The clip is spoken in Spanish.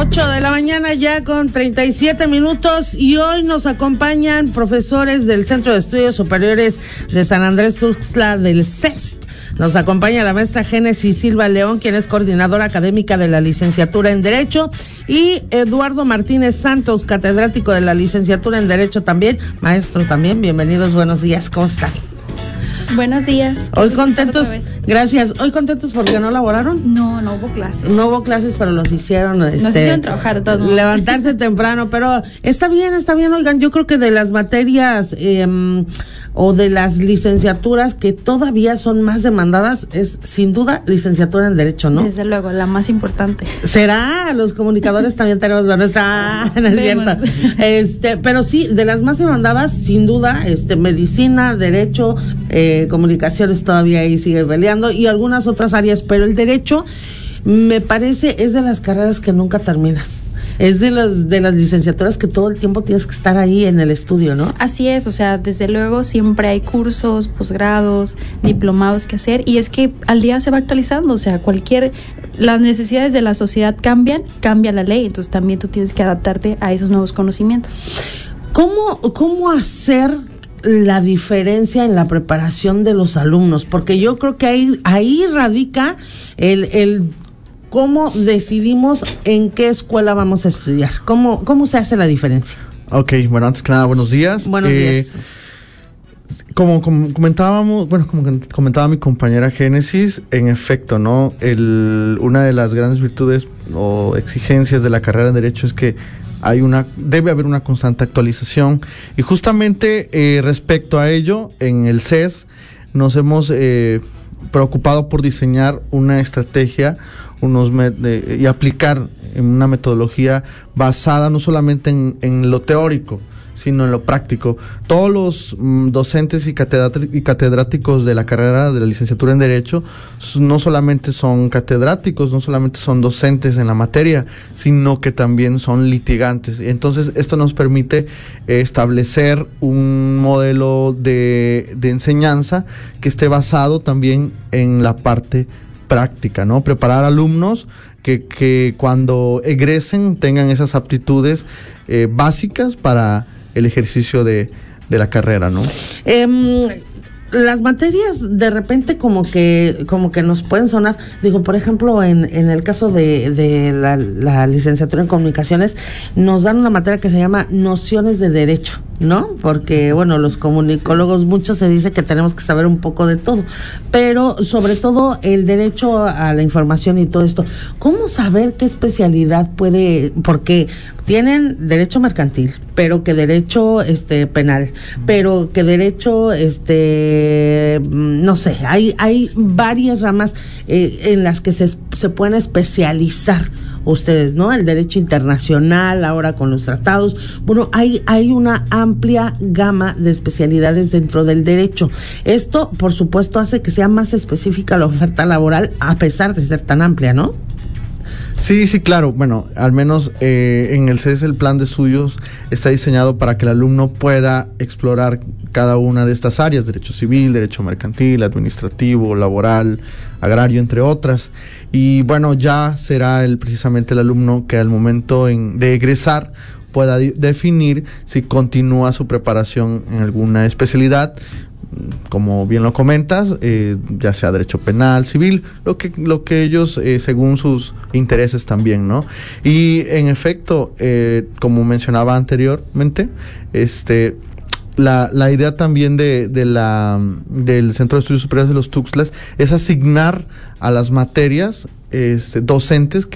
8 de la mañana ya con 37 minutos y hoy nos acompañan profesores del Centro de Estudios Superiores de San Andrés Tuxtla del CEST. Nos acompaña la maestra Génesis Silva León, quien es coordinadora académica de la licenciatura en Derecho, y Eduardo Martínez Santos, catedrático de la licenciatura en Derecho también, maestro también. Bienvenidos, buenos días, ¿cómo están? Buenos días. Hoy contentos, gracias. Hoy contentos porque no laboraron. No hubo clases. No hubo clases, pero los hicieron. Nos hicieron trabajar todos. Levantarse temprano, pero está bien. Oigan, yo creo que de las materias o de las licenciaturas que todavía son más demandadas es sin duda licenciatura en Derecho, ¿no? Desde luego, la más importante. ¿Será? Los comunicadores también tenemos de nuestra... no es cierto. Pero sí, de las más demandadas, sin duda, medicina, Derecho, comunicaciones todavía ahí sigue peleando y algunas otras áreas, pero el Derecho me parece es de las carreras que nunca terminas. Es de las licenciaturas que todo el tiempo tienes que estar ahí en el estudio, ¿no? Así es, o sea, desde luego siempre hay cursos, posgrados, diplomados que hacer, y es que al día se va actualizando, o sea, las necesidades de la sociedad cambia la ley, entonces también tú tienes que adaptarte a esos nuevos conocimientos. ¿Cómo hacer la diferencia en la preparación de los alumnos? Porque yo creo que ahí radica el cómo decidimos en qué escuela vamos a estudiar. ¿Cómo se hace la diferencia? Ok, bueno, antes que nada, buenos días. Buenos días. Como comentaba mi compañera Génesis, en efecto, ¿no? Una de las grandes virtudes o exigencias de la carrera en Derecho es que debe haber una constante actualización, y justamente respecto a ello, en el CES nos hemos preocupado por diseñar una estrategia y aplicar una metodología basada no solamente en lo teórico, sino en lo práctico. Todos los docentes y catedráticos de la carrera de la licenciatura en Derecho no solamente son catedráticos, no solamente son docentes en la materia, sino que también son litigantes. Entonces, esto nos permite establecer un modelo de enseñanza que esté basado también en la parte práctica, ¿no? Preparar alumnos que cuando egresen tengan esas aptitudes básicas para el ejercicio de la carrera, ¿no? Las materias de repente como que nos pueden sonar, digo, por ejemplo, en el caso de la licenciatura en Comunicaciones, nos dan una materia que se llama Nociones de Derecho, ¿no? Porque, bueno, los comunicólogos, mucho se dice que tenemos que saber un poco de todo, pero sobre todo el derecho a la información y todo esto. ¿Cómo saber qué especialidad porque tienen derecho mercantil, pero que derecho penal, pero que derecho no sé, hay varias ramas en las que se pueden especializar ustedes, ¿no? El derecho internacional, ahora con los tratados. Bueno, hay una amplia gama de especialidades dentro del derecho. Esto, por supuesto, hace que sea más específica la oferta laboral, a pesar de ser tan amplia, ¿no? Sí, claro. Bueno, al menos en el CES el plan de estudios está diseñado para que el alumno pueda explorar cada una de estas áreas: derecho civil, derecho mercantil, administrativo, laboral, agrario, entre otras. Y bueno, ya será precisamente el alumno que al momento de egresar pueda definir si continúa su preparación en alguna especialidad, como bien lo comentas, ya sea derecho penal, civil, lo que ellos según sus intereses también, ¿no? Y en efecto, como mencionaba anteriormente, la idea también del Centro de Estudios Superiores de los Tuxtlas es asignar a las materias docentes